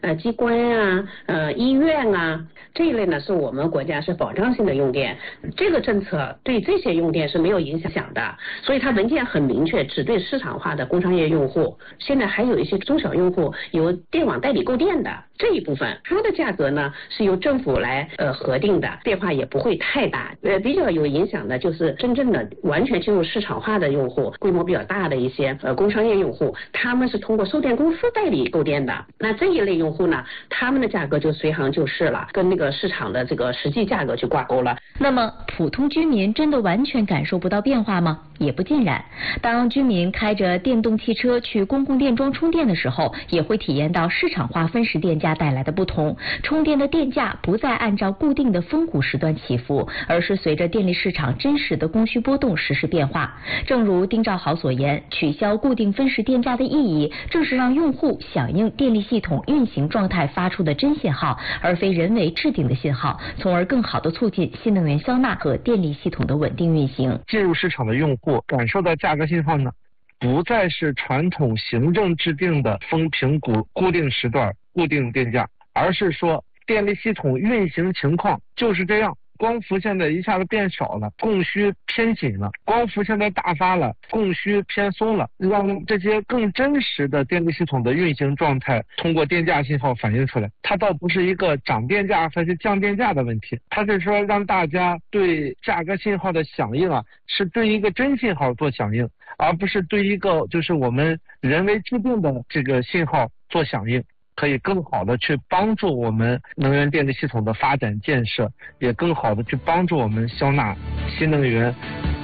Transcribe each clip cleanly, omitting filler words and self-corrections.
机关啊、医院啊这一类呢，是我们国家是保障性的用电，这个政策对这些用电是没有影响的，所以它文件很明确，只对市场化的工商业用户。现在还有一些中小用户由电网代理购电的这一部分，它的价格呢是由政府来核定的，变化也不会太大。比较有影响的就是真正的完全进入市场化的用户，规模比较大的一些工商业用户，他们是通过售电公司代理购电的。那这一类用户呢，他们的价格就随行就市了，跟那个市场的这个实际价格去挂钩了。 那么普通居民真的完全感受不到变化吗？也不尽然。当居民开着电动汽车去公共电桩充电的时候，也会体验到市场化分时电价带来的不同。充电的电价不再按照固定的峰谷时段起伏，而是随着电力市场真实的供需波动实时变化。正如丁兆豪所言，取消固定分时电价的意义，正是让用户响应电力系统运行状态发出的真信号，而非人为制定的信号，从而更好地促进新能源消纳和电力系统的稳定运行。 进入市场的用户感受到价格信号呢，不再是传统行政制定的风评估固定时段固定电价，而是说电力系统运行情况就是这样，光伏现在一下子变少了，供需偏紧了，光伏现在大发了，供需偏松了，让这些更真实的电力系统的运行状态通过电价信号反映出来。它倒不是一个涨电价还是降电价的问题，它是说让大家对价格信号的响应是对一个真信号做响应，而不是对一个就是我们人为制定的这个信号做响应，可以更好的去帮助我们能源电力系统的发展建设，也更好的去帮助我们消纳新能源。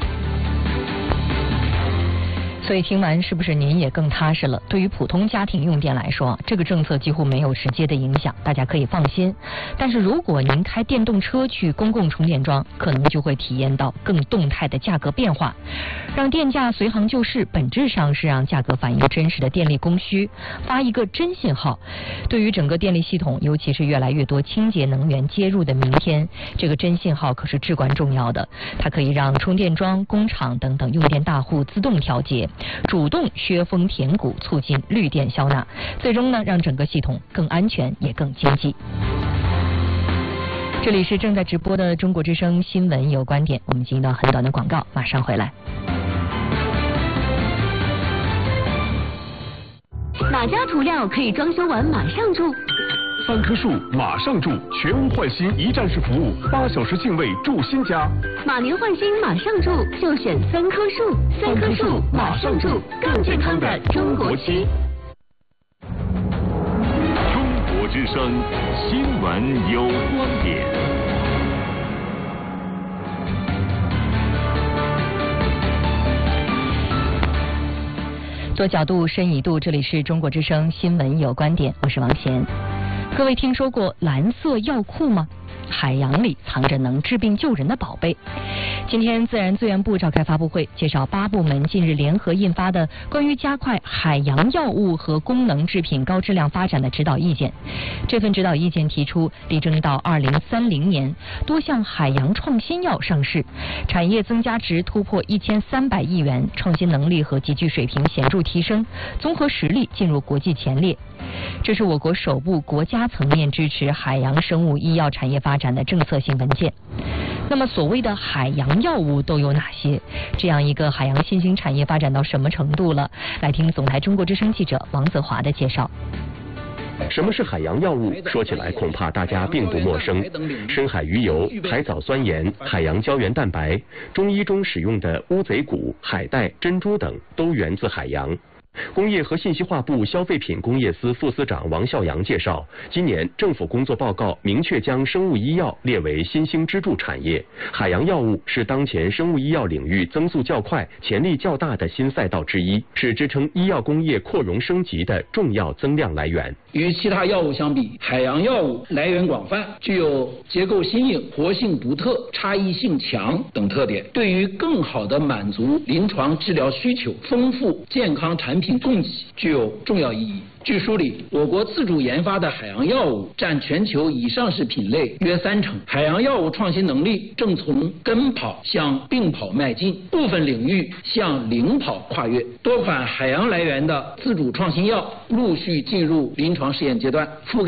所以听完是不是您也更踏实了？对于普通家庭用电来说，这个政策几乎没有直接的影响，大家可以放心。但是如果您开电动车去公共充电桩，可能就会体验到更动态的价格变化。让电价随行就市，本质上是让价格反映真实的电力供需，发一个真信号。对于整个电力系统，尤其是越来越多清洁能源接入的明天，这个真信号可是至关重要的。它可以让充电桩、工厂等等用电大户自动调节，主动削峰填谷，促进绿电消纳，最终呢，让整个系统更安全也更经济。这里是正在直播的中国之声新闻有观点，我们进一段很短的广告，马上回来。 哪家涂料可以装修完马上住 3棵树马上住，全屋换新一站式服务，8小时净位住新家。 马年换新马上住，就选3棵树，3棵树马上住，更健康的中国区。 中国之声新闻有观点。 多角度深一度，这里是中国之声新闻有观点，我是王贤。各位听说过蓝色药库吗？海洋里藏着能治病救人的宝贝。今天自然资源部召开发布会，介绍8部门近日联合印发的关于加快海洋药物和功能制品高质量发展的指导意见。这份指导意见提出，力争到2030年，多项海洋创新药上市，产业增加值突破1300亿元，创新能力和集聚水平显著提升，综合实力进入国际前列。这是我国首部国家层面支持海洋生物医药产业发展的政策性文件。那么所谓的海洋药物都有哪些？这样一个海洋新兴产业发展到什么程度了？来听总台中国之声记者王泽华的介绍。 什么是海洋药物？说起来恐怕大家并不陌生。深海鱼油、海藻酸盐、海洋胶原蛋白，中医中使用的乌贼骨、海带、珍珠等，都源自海洋。工业和信息化部消费品工业司副司长王孝阳介绍，今年政府工作报告明确将生物医药列为新兴支柱产业，海洋药物是当前生物医药领域增速较快、潜力较大的新赛道之一，是支撑医药工业扩容升级的重要增量来源。 与其他药物相比，海洋药物来源广泛，具有结构新颖、活性独特、差异性强等特点，对于更好地满足临床治疗需求、丰富健康产品供给具有重要意义。据梳理，我国自主研发的海洋药物占全球已上市品类约30%，海洋药物创新能力正从跟跑向并跑迈进，部分领域向领跑跨越。多款海洋来源的自主创新药陆续进入临床试验阶段，覆盖